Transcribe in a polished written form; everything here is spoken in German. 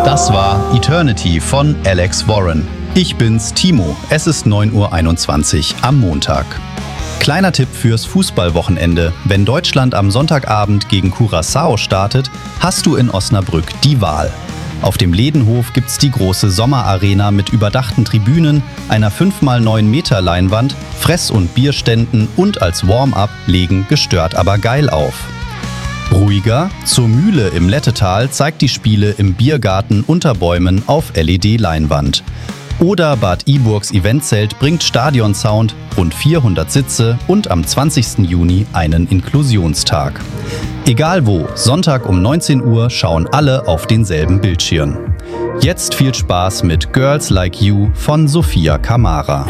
Das war Eternity von Alex Warren. Ich bin's, Timo. Es ist 9:21 Uhr am Montag. Kleiner Tipp fürs Fußballwochenende. Wenn Deutschland am Sonntagabend gegen Curaçao startet, hast du in Osnabrück die Wahl. Auf dem Ledenhof gibt's die große Sommerarena mit überdachten Tribünen, einer 5x9 Meter Leinwand, Fress- und Bierständen und als Warm-up legen Gestört aber geil auf. Ruhiger, zur Mühle im Lettetal zeigt die Spiele im Biergarten unter Bäumen auf LED-Leinwand. Oder Bad Iburgs Eventzelt bringt Stadionsound, rund 400 Sitze und am 20. Juni einen Inklusionstag. Egal wo, Sonntag um 19 Uhr schauen alle auf denselben Bildschirm. Jetzt viel Spaß mit Girls Like You von Sophia Kamara.